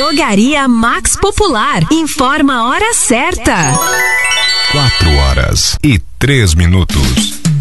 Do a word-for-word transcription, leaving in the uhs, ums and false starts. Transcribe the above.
Drogaria Max Popular. Informa a hora certa. Quatro horas e três minutos.